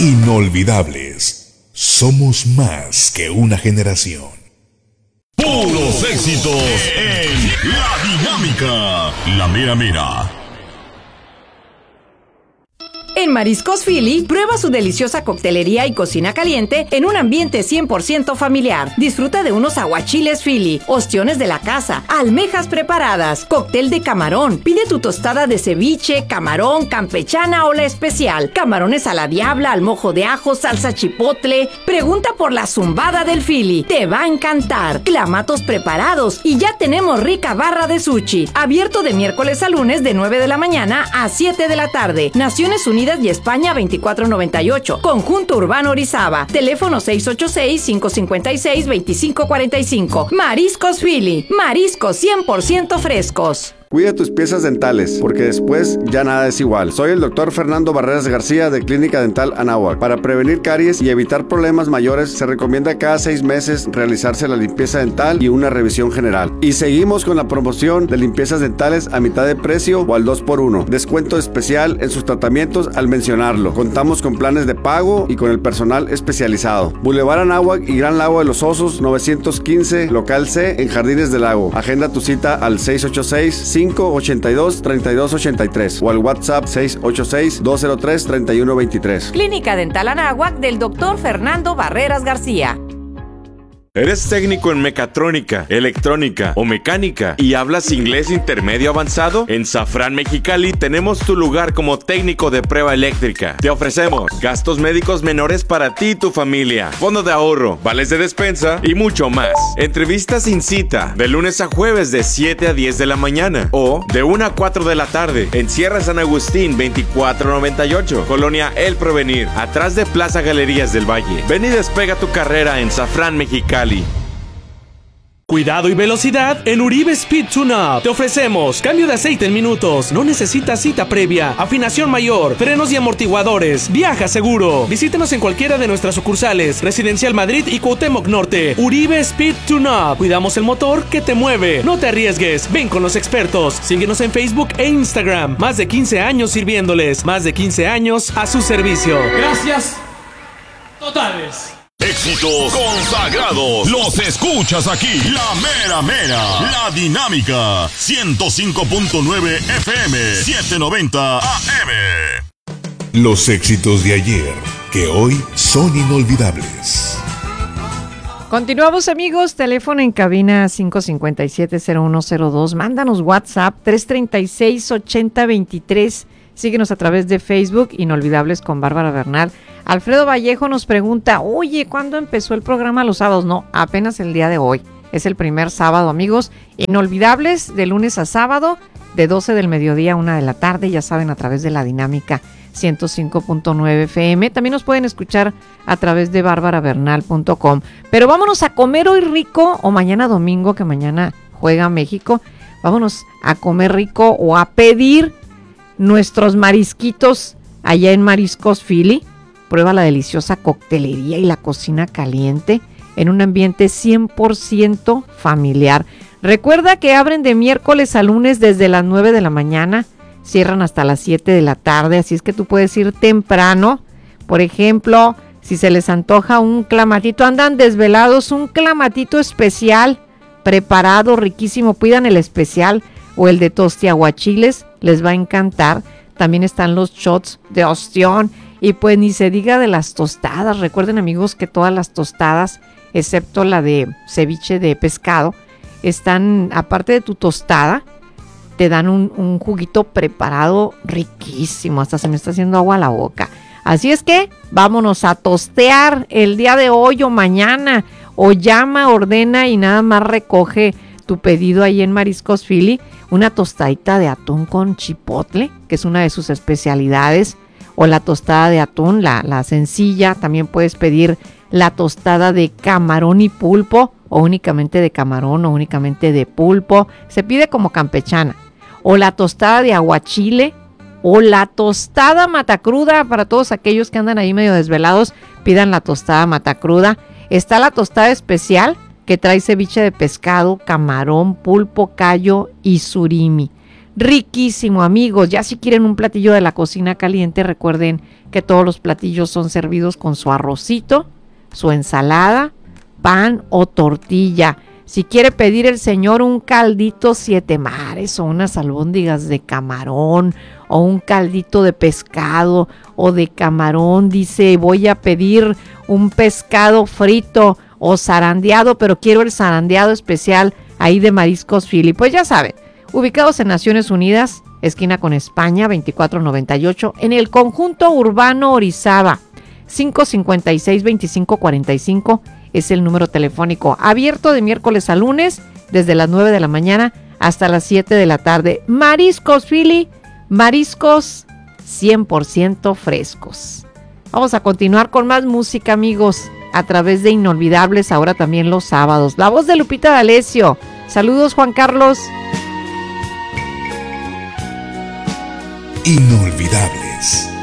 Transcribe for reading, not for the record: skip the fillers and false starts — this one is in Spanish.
Inolvidables. Somos más que una generación. Puros éxitos en La Dinámica. La Mera Mera. En Mariscos Philly, prueba su deliciosa coctelería y cocina caliente en un ambiente 100% familiar. Disfruta de unos aguachiles Philly, ostiones de la casa, almejas preparadas, cóctel de camarón. Pide tu tostada de ceviche, camarón, campechana o la especial. Camarones a la diabla, al mojo de ajo, salsa chipotle. Pregunta por la zumbada del Philly. Te va a encantar. Clamatos preparados y ya tenemos rica barra de sushi. Abierto de miércoles a lunes de 9 de la mañana a 7 de la tarde. Naciones Unidas y España 2498. Conjunto Urbano Orizaba. Teléfono 686-556-2545. Mariscos Philly. Mariscos 100% frescos. Cuida tus piezas dentales, porque después ya nada es igual. Soy el doctor Fernando Barreras García de Clínica Dental Anáhuac. Para prevenir caries y evitar problemas mayores, se recomienda cada 6 meses realizarse la limpieza dental y una revisión general. Y seguimos con la promoción de limpiezas dentales a mitad de precio o al 2x1. Descuento especial en sus tratamientos al mencionarlo. Contamos con planes de pago y con el personal especializado. Boulevard Anáhuac y Gran Lago de los Osos, 915, local C, en Jardines del Lago. Agenda tu cita al 686-582-3283 o al WhatsApp 686-203-3123. Clínica Dental Anáhuac del Dr. Fernando Barreras García. ¿Eres técnico en mecatrónica, electrónica o mecánica y hablas inglés intermedio avanzado? En Safran Mexicali tenemos tu lugar como técnico de prueba eléctrica. Te ofrecemos gastos médicos menores para ti y tu familia, fondo de ahorro, vales de despensa y mucho más. Entrevistas sin cita, de lunes a jueves de 7 a 10 de la mañana o de 1 a 4 de la tarde en Sierra San Agustín 2498, Colonia El Provenir, atrás de Plaza Galerías del Valle. Ven y despega tu carrera en Safran Mexicali. Cuidado y velocidad en Uribe Speed Tune-Up. Te ofrecemos cambio de aceite en minutos. No necesitas cita previa. Afinación mayor, frenos y amortiguadores. Viaja seguro. Visítenos en cualquiera de nuestras sucursales. Residencial Madrid y Cuauhtémoc Norte. Uribe Speed Tune-Up. Cuidamos el motor que te mueve. No te arriesgues. Ven con los expertos. Síguenos en Facebook e Instagram. Más de 15 años sirviéndoles. Más de 15 años a su servicio. Gracias totales. Éxitos consagrados. Los escuchas aquí. La Mera Mera. La Dinámica. 105.9 FM. 790 AM. Los éxitos de ayer, que hoy son inolvidables. Continuamos, amigos. Teléfono en cabina 557-0102. Mándanos WhatsApp 336-8023. Síguenos a través de Facebook, Inolvidables con Bárbara Bernal. Alfredo Vallejo nos pregunta, oye, ¿cuándo empezó el programa los sábados? No, apenas el día de hoy. Es el primer sábado, amigos. Inolvidables de lunes a sábado, de 12 del mediodía a 1 de la tarde, ya saben, a través de la Dinámica 105.9 FM. También nos pueden escuchar a través de barbarabernal.com. Pero vámonos a comer hoy rico, o mañana domingo, que mañana juega México. Vámonos a comer rico o a pedir nuestros marisquitos allá en Mariscos Philly. Prueba la deliciosa coctelería y la cocina caliente en un ambiente 100% familiar. Recuerda que abren de miércoles a lunes desde las 9 de la mañana, cierran hasta las 7 de la tarde, así es que tú puedes ir temprano. Por ejemplo, si se les antoja un clamatito, andan desvelados, un clamatito especial, preparado, riquísimo, pidan el especial o el de tostiaguachiles, les va a encantar. También están los shots de ostión. Y pues ni se diga de las tostadas. Recuerden, amigos, que todas las tostadas, excepto la de ceviche de pescado, están, aparte de tu tostada, te dan un juguito preparado riquísimo. Hasta se me está haciendo agua a la boca. Así es que vámonos a tostear el día de hoy o mañana. O llama, ordena y nada más recoge tu pedido ahí en Mariscos Philly. Una tostadita de atún con chipotle, que es una de sus especialidades. O la tostada de atún, la sencilla. También puedes pedir la tostada de camarón y pulpo, o únicamente de camarón, o únicamente de pulpo. Se pide como campechana. O la tostada de aguachile, o la tostada matacruda. Para todos aquellos que andan ahí medio desvelados, pidan la tostada matacruda. Está la tostada especial, que trae ceviche de pescado, camarón, pulpo, callo y surimi. riquísimo, amigos. Ya si quieren un platillo de la cocina caliente, recuerden que todos los platillos son servidos con su arrocito, su ensalada, pan o tortilla. Si quiere pedir el señor un caldito 7 mares o unas albóndigas de camarón o un caldito de pescado o de camarón, dice voy a pedir un pescado frito o zarandeado, pero quiero el zarandeado especial ahí de Mariscos Philly. Pues ya saben, ubicados en Naciones Unidas, esquina con España, 2498, en el conjunto urbano Orizaba, 556-2545 es el número telefónico. Abierto de miércoles a lunes, desde las 9 de la mañana hasta las 7 de la tarde. Mariscos Philly, mariscos 100% frescos. Vamos a continuar con más música, amigos, a través de Inolvidables, ahora también los sábados. La voz de Lupita D'Alessio. Saludos, Juan Carlos. Inolvidables.